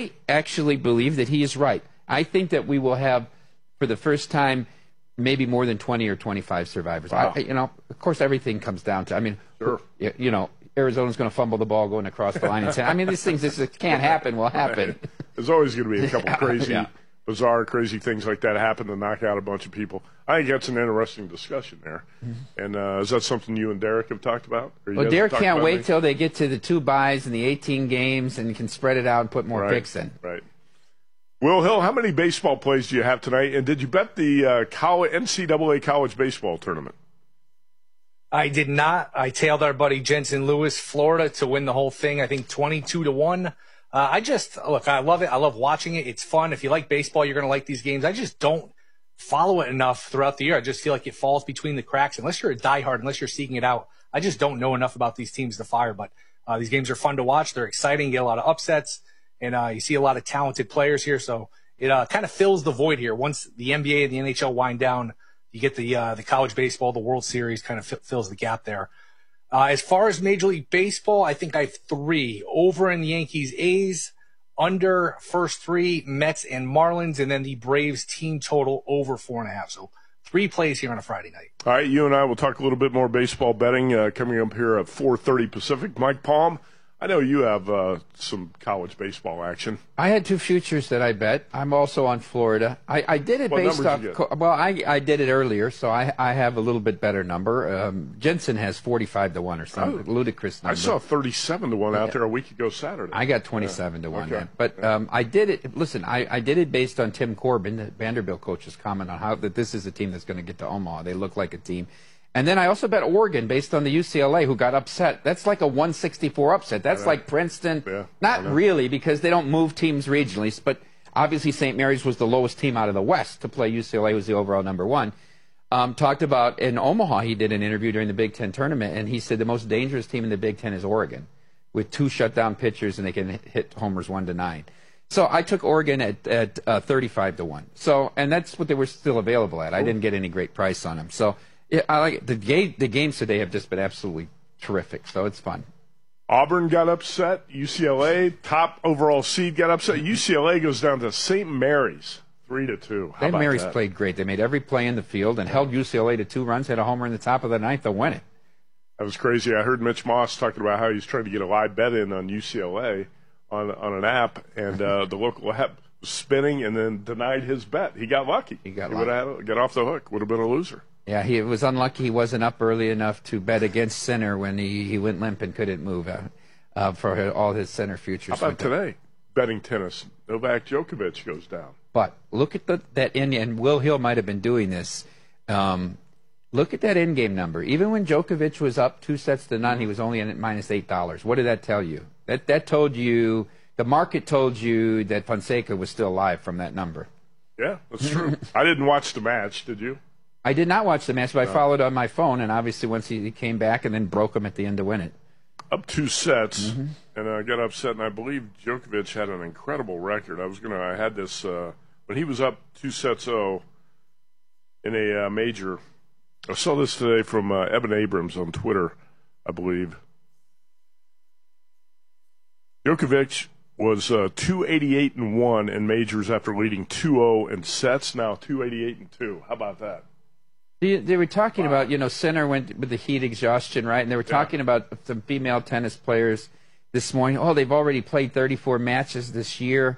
I actually believe that he is right. I think that we will have, for the first time, maybe more than 20 or 25 survivors. Wow. Of course, everything comes down to, Sure. Arizona's going to fumble the ball going across the line. These things that can't happen will happen. Right. There's always going to be a couple crazy, bizarre, crazy things like that happen to knock out a bunch of people. I think that's an interesting discussion there. And is that something you and Derek have talked about? Well, Derek can't wait till they get to the 2 byes and the 18 games and can spread it out and put more picks in. Right. Will Hill, how many baseball plays do you have tonight? And did you bet the NCAA college baseball tournament? I did not. I tailed our buddy Jensen Lewis, Florida, to win the whole thing. I think 22-1. I love it. I love watching it. It's fun. If you like baseball, you're going to like these games. I just don't follow it enough throughout the year. I just feel like it falls between the cracks. Unless you're a diehard, unless you're seeking it out, I just don't know enough about these teams to fire. But these games are fun to watch. They're exciting. You get a lot of upsets, and you see a lot of talented players here. So it kind of fills the void here. Once the NBA and the NHL wind down, you get the college baseball, the World Series kind of fills the gap there. As far as Major League Baseball, I think I have 3. Over in the Yankees, A's, under first 3, Mets and Marlins, and then the Braves team total over 4.5. So 3 plays here on a Friday night. All right, you and I will talk a little bit more baseball betting coming up here at 4:30 Pacific. Mike Palm, I know you have some college baseball action. I had 2 futures that I bet. I'm also on Florida. I did it based off. I did it earlier, so I have a little bit better number. Jensen has 45-1 or something, ludicrous number. I saw 37-1 out there a week ago Saturday. I got 27-1. Okay. But I did it. Listen, I did it based on Tim Corbin, the Vanderbilt coach's comment on how that this is a team that's going to get to Omaha. They look like a team. And then I also bet Oregon based on the UCLA, who got upset. That's like a 164 upset. That's like Princeton. Yeah, not really, because they don't move teams regionally. But obviously St. Mary's was the lowest team out of the West to play UCLA, who was the overall number 1. Talked about in Omaha, he did an interview during the Big Ten tournament, and he said the most dangerous team in the Big Ten is Oregon, with 2 shutdown pitchers, and they can hit homers 1-9. So I took Oregon at 35-1. So, and that's what they were still available at. I didn't get any great price on them. So. Yeah, I like it. The games today have just been absolutely terrific, so it's fun. Auburn got upset. UCLA, top overall seed, got upset. UCLA goes down to St. Mary's, 3-2. St. Mary's played great. They made every play in the field and held UCLA to 2 runs, had a homer in the top of the 9th to win it. That was crazy. I heard Mitch Moss talking about how he's trying to get a live bet in on UCLA on an app, and the local app was spinning and then denied his bet. He got lucky. He got off the hook. Would have been a loser. Yeah, he was unlucky. He wasn't up early enough to bet against center when he went limp and couldn't move for all his center futures. How about today? Betting tennis. Novak Djokovic goes down. But look at that in, and Will Hill might have been doing this. Look at that in-game number. Even when Djokovic was up 2-0, he was only in at -$8. What did that tell you? That told you, the market told you that Fonseca was still alive from that number. Yeah, that's true. I didn't watch the match. Did you? I did not watch the match, but I followed on my phone, and obviously once he came back and then broke him at the end to win it. Up 2 sets, and I got upset, and I believe Djokovic had an incredible record. I had this, when he was up 2-0 in a major. I saw this today from Evan Abrams on Twitter, I believe. Djokovic was 288-1 in majors after leading 2-0 in sets, now 288-2. How about that? They were talking about, center went with the heat exhaustion, right? And they were talking about some female tennis players this morning. Oh, they've already played 34 matches this year.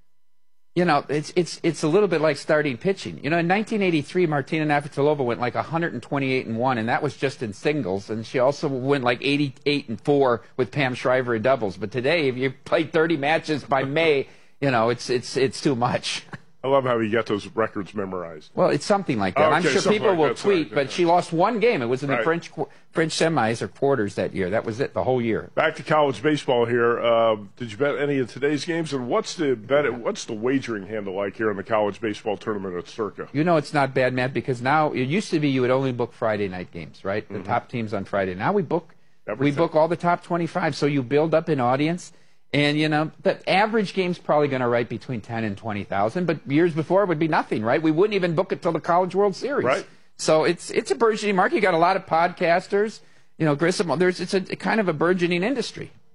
It's a little bit like starting pitching. In 1983, Martina Navratilova went like 128-1, and that was just in singles. And she also went like 88-4 with Pam Shriver in doubles. But today, if you played 30 matches by May, it's too much. I love how you got those records memorized. Well, it's something like that. Okay, I'm sure people will tweet, but she lost 1 game. It was in the French semis or quarters that year. That was it, the whole year. Back to college baseball here. Did you bet any of today's games? And what's the wagering handle like here in the college baseball tournament at Circa? It's not bad, Matt, because now it used to be you would only book Friday night games, right? The top teams on Friday. Now we book all the top 25, so you build up an audience. And, the average game's probably going to write between 10 and 20,000, but years before it would be nothing, right? We wouldn't even book it till the College World Series. Right. So it's a burgeoning market. You got a lot of podcasters, Grissom. It's a kind of a burgeoning industry.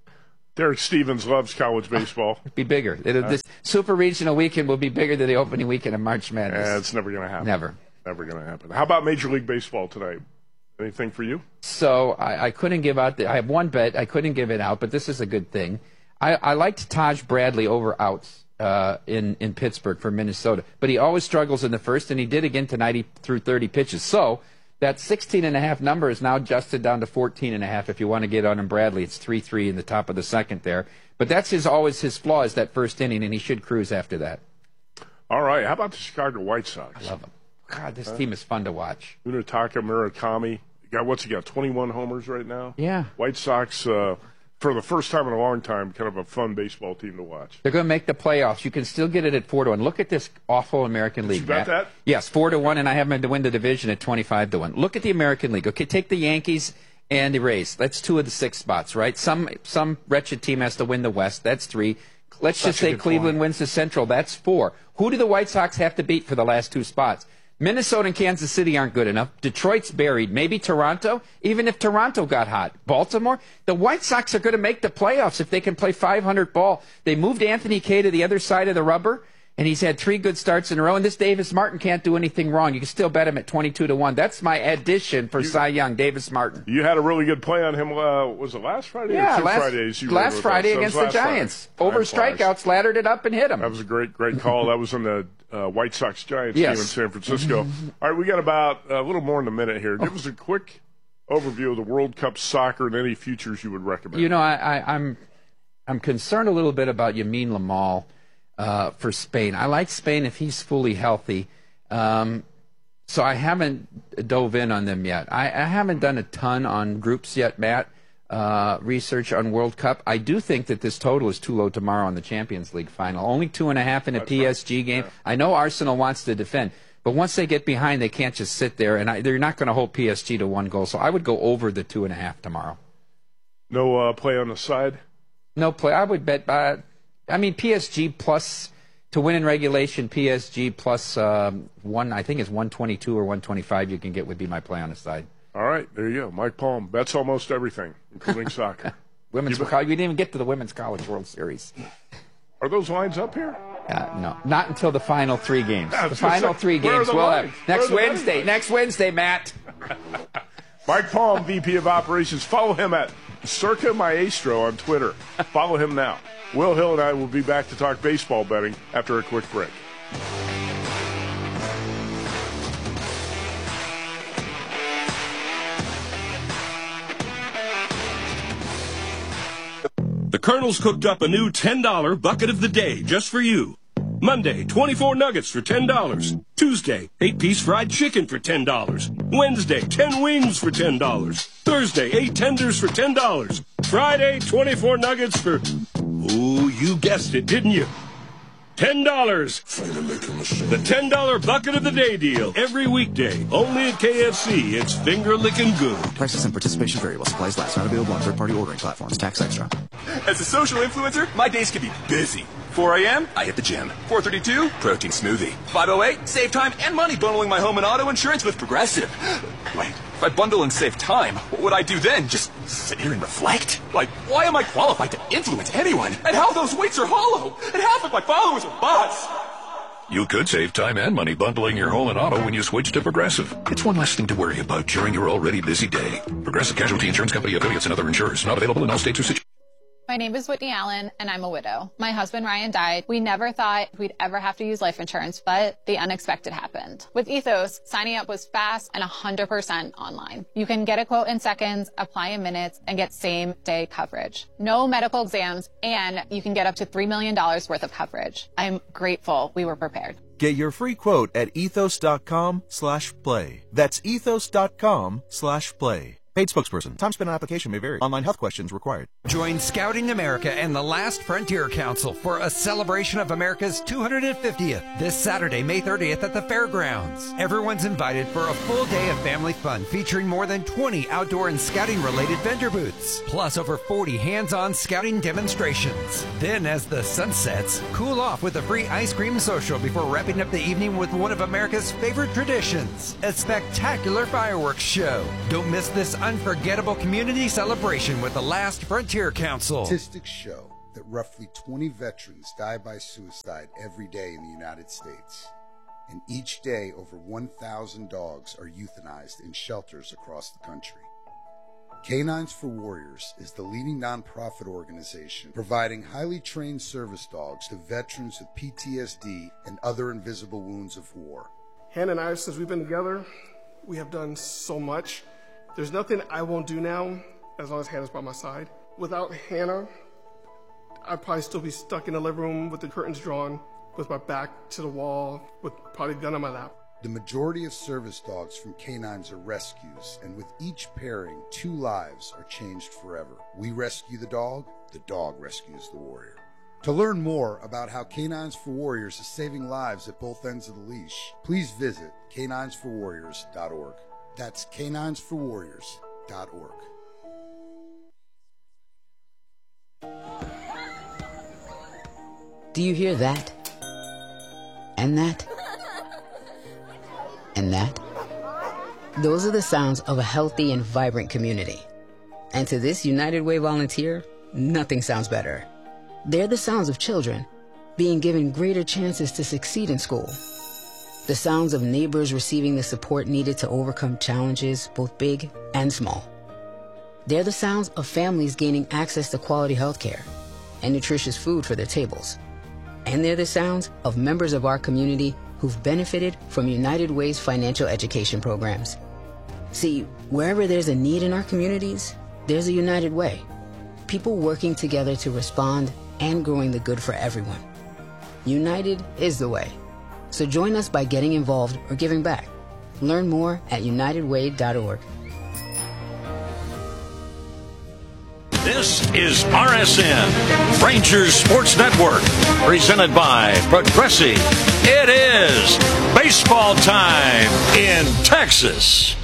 Derek Stevens loves college baseball. Be bigger. This Super Regional weekend will be bigger than the opening weekend of March Madness. It's never going to happen. Never going to happen. How about Major League Baseball tonight? Anything for you? So I couldn't give out. I have one bet. I couldn't give it out, but this is a good thing. I liked Taj Bradley over outs in Pittsburgh for Minnesota, but he always struggles in the first, and he did again tonight. He threw 30 pitches. So that 16.5 number is now adjusted down to 14.5 if you want to get on him. Bradley, it's 3-3 in the top of the second there. But that's always his flaw is that first inning, and he should cruise after that. All right. How about the Chicago White Sox? I love him. God, this team is fun to watch. Munetaka Murakami. What's he got, 21 homers right now? Yeah. White Sox, for the first time in a long time, kind of a fun baseball team to watch. They're going to make the playoffs. You can still get it at 4-1. Look at this awful American League. You bet that? Yes, 4-1, and I have them to win the division at 25-1. Look at the American League. Okay, take the Yankees and the Rays. That's 2 of the 6 spots, right? Some wretched team has to win the West. That's 3. Let's just say Cleveland wins the Central. That's 4. Who do the White Sox have to beat for the last 2 spots? Minnesota and Kansas City aren't good enough. Detroit's buried. Maybe Toronto, even if Toronto got hot. Baltimore, the White Sox are going to make the playoffs if they can play 500 ball. They moved Anthony Kay to the other side of the rubber, and he's had 3 good starts in a row. And this Davis Martin can't do anything wrong. You can still bet him at 22-1. That's my addition for Cy Young, Davis Martin. You had a really good play on him. Was it last Friday? Yeah, or 2 Fridays. Last Friday against the Giants. Over strikeouts, laddered it up and hit him. That was a great call. That was in the White Sox Giants team in San Francisco. All right, we got about a little more than a minute here. Give us a quick overview of the World Cup soccer and any futures you would recommend. You know, I'm concerned a little bit about Yamin Lamal for Spain. I like Spain if he's fully healthy. So I haven't dove in on them yet. I haven't done a ton on groups yet, Matt. Research on World Cup. I do think that this total is too low tomorrow on the Champions League final. Only 2.5 in a PSG game. Yeah. I know Arsenal wants to defend, but once they get behind, they can't just sit there, and they're not going to hold PSG to 1 goal. So I would go over the 2.5 tomorrow. No play on the side? No play. I would bet. PSG plus to win in regulation. PSG plus 1. I think it's 122 or 125. You can get would be my play on the side. All right, there you go. Mike Palm bets almost everything, including soccer. We didn't even get to the Women's College World Series. Are those lines up here? No, not until the final 3 games. Yeah, the final 3 games we'll have next Wednesday. Next Wednesday, Matt. Mike Palm, VP of Operations. Follow him at Circa Maestro on Twitter. Follow him now. Will Hill and I will be back to talk baseball betting after a quick break. The Colonel's cooked up a new $10 bucket of the day just for you. Monday, 24 nuggets for $10. Tuesday, 8-piece fried chicken for $10. Wednesday, 10 wings for $10. Thursday, 8 tenders for $10. Friday, 24 nuggets for, ooh, you guessed it, didn't you? $10. The $10 bucket of the day deal. Every weekday. Only at KFC. It's finger licking good. Prices and participation vary while supplies last. Not available on third-party ordering platforms. Tax extra. As a social influencer, my days can be busy. 4 a.m., I hit the gym. 4:32, protein smoothie. 5:08, save time and money bundling my home and auto insurance with Progressive. Wait, if I bundle and save time, what would I do then? Just sit here and reflect? Like, why am I qualified to influence anyone? And how those weights are hollow? And half of my followers are bots. You could save time and money bundling your home and auto when you switch to Progressive. It's one less thing to worry about during your already busy day. Progressive Casualty Insurance Company, affiliates, and other insurers. Not available in all states or situations. My name is Whitney Allen, and I'm a widow. My husband, Ryan, died. We never thought we'd ever have to use life insurance, but the unexpected happened. With Ethos, signing up was fast and 100% online. You can get a quote in seconds, apply in minutes, and get same-day coverage. No medical exams, and you can get up to $3 million worth of coverage. I'm grateful we were prepared. Get your free quote at ethos.com/play. That's ethos.com/play. Paid spokesperson. Time spent on application may vary. Online health questions required. Join Scouting America and the Last Frontier Council for a celebration of America's 250th this Saturday, May 30th at the fairgrounds. Everyone's invited for a full day of family fun featuring more than 20 outdoor and scouting-related vendor booths, plus over 40 hands-on scouting demonstrations. Then, as the sun sets, cool off with a free ice cream social before wrapping up the evening with one of America's favorite traditions, a spectacular fireworks show. Don't miss this unforgettable community celebration with the Last Frontier Council. Statistics show that roughly 20 veterans die by suicide every day in the United States. And each day, over 1,000 dogs are euthanized in shelters across the country. Canines for Warriors is the leading nonprofit organization providing highly trained service dogs to veterans with PTSD and other invisible wounds of war. Hannah and I, since we've been together, we have done so much. There's nothing I won't do now as long as Hannah's by my side. Without Hannah, I'd probably still be stuck in the living room with the curtains drawn, with my back to the wall, with probably a gun on my lap. The majority of service dogs from canines are rescues, and with each pairing, 2 lives are changed forever. We rescue the dog rescues the warrior. To learn more about how Canines for Warriors is saving lives at both ends of the leash, please visit caninesforwarriors.org. That's caninesforwarriors.org. Do you hear that? And that? And that? Those are the sounds of a healthy and vibrant community. And to this United Way volunteer, nothing sounds better. They're the sounds of children being given greater chances to succeed in school. The sounds of neighbors receiving the support needed to overcome challenges, both big and small. They're the sounds of families gaining access to quality health care and nutritious food for their tables. And they're the sounds of members of our community who've benefited from United Way's financial education programs. See, wherever there's a need in our communities, there's a United Way. People working together to respond and growing the good for everyone. United is the way. So join us by getting involved or giving back. Learn more at unitedway.org. This is RSN, Rangers Sports Network, presented by Progressive. It is baseball time in Texas.